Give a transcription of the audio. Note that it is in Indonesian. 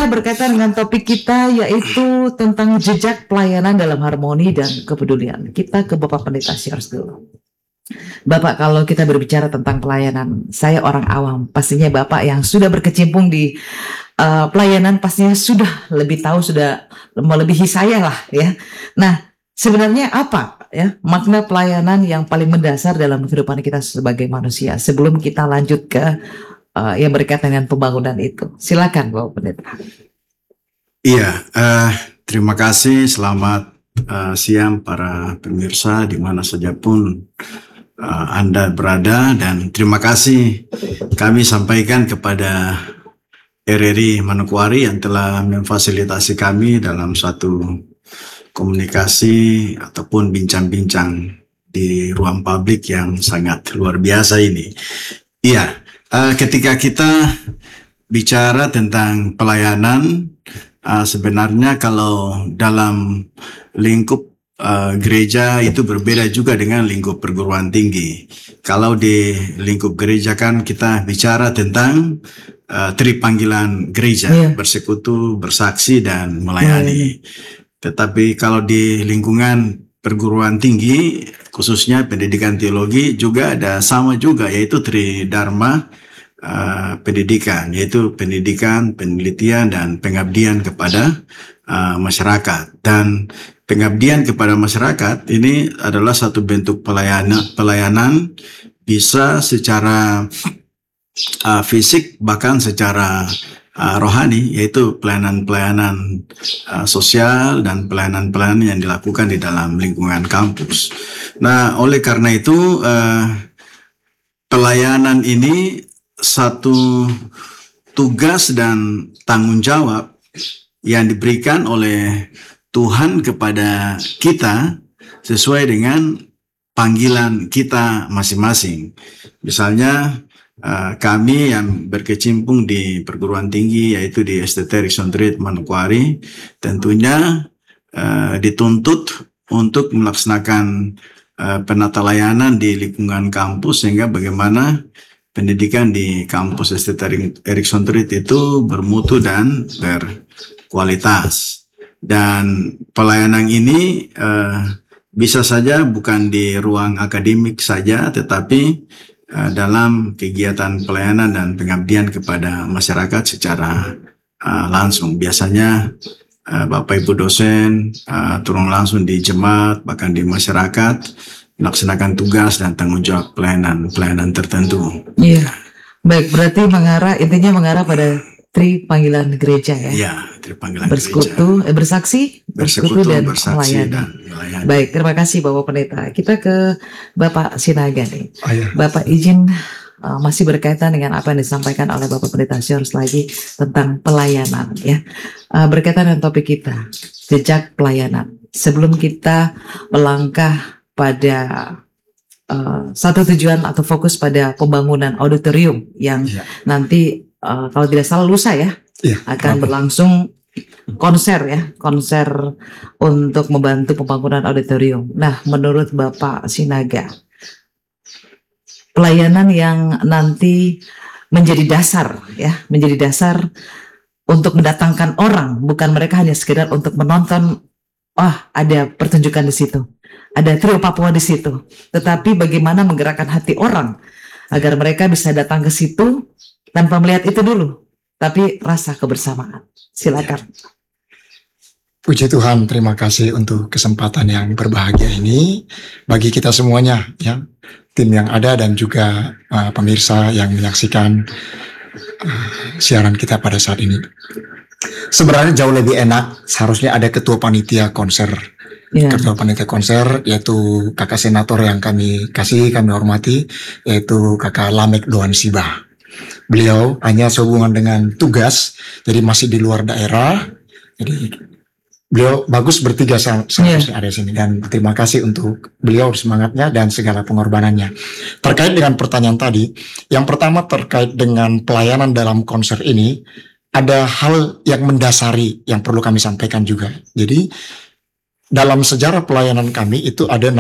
kita berkaitan dengan topik kita, yaitu tentang jejak pelayanan dalam harmoni dan kepedulian. Kita ke Bapak Pendeta Siars dulu. Bapak, kalau kita berbicara tentang pelayanan, saya orang awam, pastinya Bapak yang sudah berkecimpung di pelayanan pastinya sudah lebih tahu, sudah melebihi saya lah ya. Nah, sebenarnya apa ya makna pelayanan yang paling mendasar dalam kehidupan kita sebagai manusia? Sebelum kita lanjut ke yang berkaitan dengan pembangunan itu, silakan Bapak Pendeta. Iya, terima kasih. Selamat siang para pemirsa di mana saja pun Anda berada, dan terima kasih kami sampaikan kepada RRI Manokwari yang telah memfasilitasi kami dalam satu komunikasi ataupun bincang-bincang di ruang publik yang sangat luar biasa ini. Iya. Ketika kita bicara tentang pelayanan, sebenarnya kalau dalam lingkup gereja itu berbeda juga dengan lingkup perguruan tinggi. Kalau di lingkup gereja kan kita bicara tentang tripanggilan gereja, bersekutu, bersaksi, dan melayani. Tetapi kalau di lingkungan perguruan tinggi, khususnya pendidikan teologi, juga ada sama juga, yaitu tridharma pendidikan, yaitu pendidikan, penelitian, dan pengabdian kepada masyarakat. Dan pengabdian kepada masyarakat ini adalah satu bentuk pelayanan bisa secara fisik, bahkan secara rohani, yaitu pelayanan-pelayanan sosial dan pelayanan-pelayanan yang dilakukan di dalam lingkungan kampus. Nah, oleh karena itu pelayanan ini satu tugas dan tanggung jawab yang diberikan oleh Tuhan kepada kita sesuai dengan panggilan kita masing-masing. Misalnya kami yang berkecimpung di perguruan tinggi, yaitu di STT Erickson Trade Manokwari, tentunya dituntut untuk melaksanakan penata layanan di lingkungan kampus, sehingga bagaimana pendidikan di kampus STT Erickson Trade itu bermutu dan berkualitas. Dan pelayanan ini bisa saja bukan di ruang akademik saja, tetapi dalam kegiatan pelayanan dan pengabdian kepada masyarakat secara langsung. Biasanya Bapak Ibu dosen turun langsung di jemaat, bahkan di masyarakat, melaksanakan tugas dan tanggung jawab pelayanan tertentu. Iya, baik, berarti intinya mengarah pada tripanggilan gereja ya. Iya, tripanggilan bersekutu, gereja. Bersaksi, bersekutu, dan bersaksi melayani. Dan melayani. Baik, terima kasih Bapak Pendeta. Kita ke Bapak Sinaga nih. Iya. Bapak izin masih berkaitan dengan apa yang disampaikan oleh Bapak Pendeta Siors lagi tentang pelayanan ya. Berkaitan dengan topik kita, jejak pelayanan. Sebelum kita melangkah pada satu tujuan atau fokus pada pembangunan auditorium yang nanti kalau tidak salah lusa akan berlangsung konser untuk membantu pembangunan auditorium. Nah, menurut Bapak Sinaga, pelayanan yang nanti menjadi dasar untuk mendatangkan orang, bukan mereka hanya sekedar untuk menonton, ada pertunjukan di situ, ada trio Papua di situ, tetapi bagaimana menggerakkan hati orang agar mereka bisa datang ke situ tanpa melihat itu dulu, tapi rasa kebersamaan. Silakan. Puji Tuhan, terima kasih untuk kesempatan yang berbahagia ini bagi kita semuanya ya, tim yang ada dan juga pemirsa yang menyaksikan siaran kita pada saat ini. Sebenarnya jauh lebih enak seharusnya ada ketua panitia konser. Ketua panitia konser yaitu kakak senator yang kami hormati, yaitu kakak Lamek Doan Siba. Beliau hanya sehubungan dengan tugas, jadi masih di luar daerah. Jadi beliau bagus bertiga seharusnya ada di sini, dan terima kasih untuk beliau semangatnya dan segala pengorbanannya. Terkait dengan pertanyaan tadi, yang pertama terkait dengan pelayanan dalam konser ini, ada hal yang mendasari yang perlu kami sampaikan juga. Jadi dalam sejarah pelayanan kami itu ada